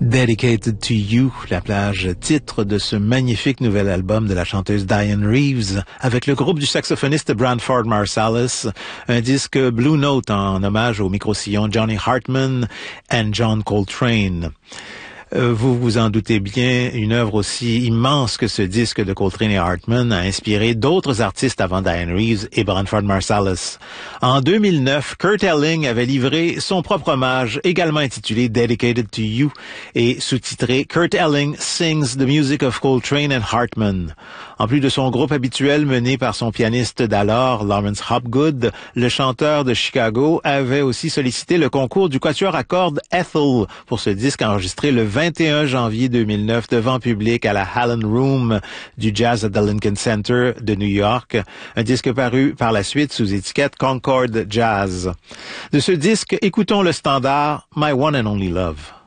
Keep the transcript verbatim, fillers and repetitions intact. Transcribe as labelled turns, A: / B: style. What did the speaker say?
A: Dedicated to You, la plage titre de ce magnifique nouvel album de la chanteuse Diane Reeves avec le groupe du saxophoniste Branford Marsalis, un disque Blue Note en hommage au micro-sillon Johnny Hartman et John Coltrane. Vous vous en doutez bien, une œuvre aussi immense que ce disque de Coltrane et Hartman a inspiré d'autres artistes avant Diane Reeves et Branford Marsalis. En deux mille neuf, Kurt Elling avait livré son propre hommage, également intitulé Dedicated to You et sous-titré Kurt Elling Sings the Music of Coltrane and Hartman. En plus de son groupe habituel mené par son pianiste d'alors, Lawrence Hopgood, le chanteur de Chicago avait aussi sollicité le concours du quatuor à cordes Ethel pour ce disque enregistré le vingt et un janvier deux mille neuf devant public à la Hallen Room du Jazz at the Lincoln Center de New York, un disque paru par la suite sous étiquette Concord Jazz. De ce disque, écoutons le standard My One and Only Love.